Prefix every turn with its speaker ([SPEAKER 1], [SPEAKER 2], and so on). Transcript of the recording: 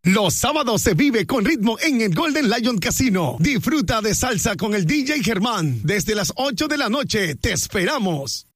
[SPEAKER 1] Los sábados se vive con ritmo en el Golden Lion Casino. Disfruta de salsa con el DJ Germán. Desde las 8 de la noche te esperamos.